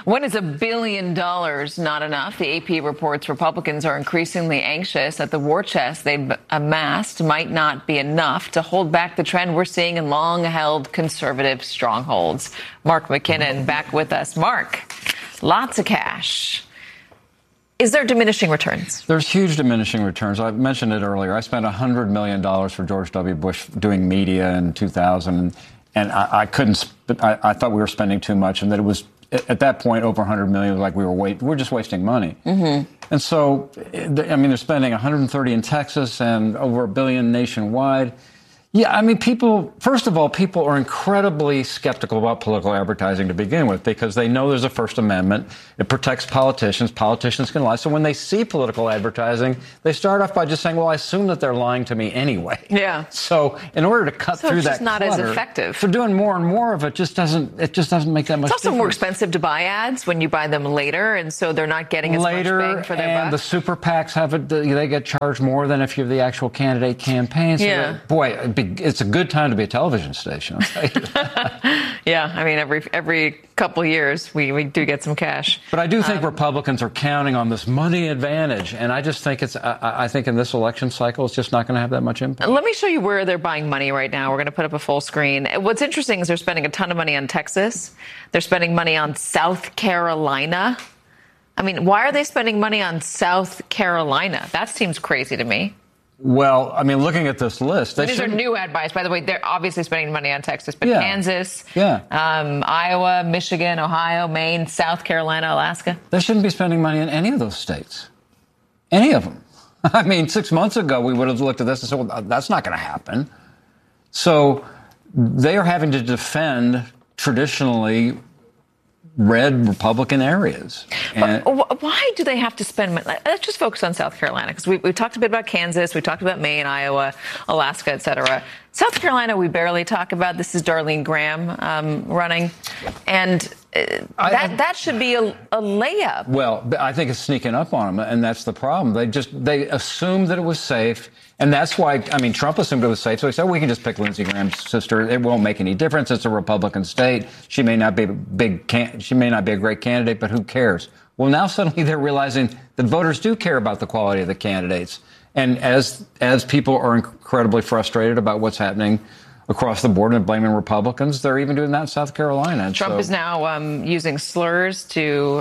When is $1 billion not enough? The AP reports Republicans are increasingly anxious that the war chest they've amassed might not be enough to hold back the trend we're seeing in long-held conservative strongholds. Mark McKinnon back with us. Mark, lots of cash. Is there diminishing returns? There's huge diminishing returns. I mentioned it earlier. I spent $100 million for George W. Bush doing media in 2000, and I couldn't. I thought we were spending too much, and that it was at that point over $100 million. Like we were just wasting money. Mm-hmm. And so, I mean, they're spending 130 in Texas and over $1 billion nationwide. Yeah, I mean, first of all, people are incredibly skeptical about political advertising to begin with because they know there's a First Amendment. It protects politicians. Politicians can lie. So when they see political advertising, they start off by just saying, well, I assume that they're lying to me anyway. Yeah. So in order to cut through that it's just not clutter, as effective. For doing more and more of it just doesn't make that much difference. It's also more expensive to buy ads when you buy them later, and so they're not getting as much bang for their buck. And the super PACs they get charged more than if you're the actual candidate campaign. So yeah. Boy, it's a good time to be a television station, I'll tell you that. Yeah, I mean, every couple years we do get some cash. But I do think Republicans are counting on this money advantage, and I just think I think in this election cycle, it's just not going to have that much impact. Let me show you where they're buying money right now. We're going to put up a full screen. What's interesting is they're spending a ton of money on Texas. They're spending money on South Carolina. I mean, why are they spending money on South Carolina? That seems crazy to me. Well, I mean, looking at this list... These are new ad buys. By the way, they're obviously spending money on Texas, but yeah. Kansas, yeah. Iowa, Michigan, Ohio, Maine, South Carolina, Alaska. They shouldn't be spending money in any of those states. Any of them. I mean, 6 months ago, we would have looked at this and said, well, that's not going to happen. So they are having to defend traditionally red Republican areas. But why do they have to spend money? Let's just focus on South Carolina, because we talked a bit about Kansas, we talked about Maine, Iowa, Alaska, et cetera. South Carolina, we barely talk about. This is Darlene Graham running. And that should be a layup. Well, I think it's sneaking up on them, and that's the problem. They assumed that it was safe, and that's why, I mean, Trump assumed it was safe, so he said, we can just pick Lindsey Graham's sister. It won't make any difference. It's a Republican state. She may not be a great candidate, but who cares? Well, now suddenly they're realizing that voters do care about the quality of the candidates. And as people are incredibly frustrated about what's happening across the board and blaming Republicans, they're even doing that in South Carolina. And Trump is now using slurs to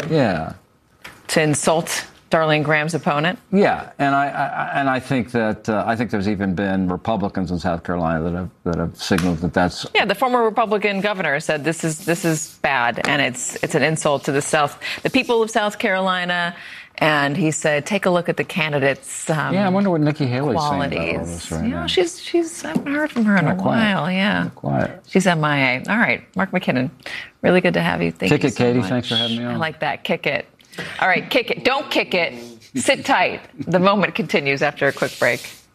insult Darlene Graham's opponent. Yeah, and I think that I think there's even been Republicans in South Carolina that have signaled that that's. Yeah, the former Republican governor said this is bad, and it's an insult to the people of South Carolina. And he said, take a look at the candidates' yeah, I wonder what Nikki Haley's qualities. Saying about all this right now. She's I haven't heard from her in a while. Yeah, quiet. She's MIA. All right, Mark McKinnon, really good to have you. Thank you so much. Katie. Thanks for having me on. I like that. Kick it. All right, kick it. Don't kick it. Sit tight. The moment continues after a quick break.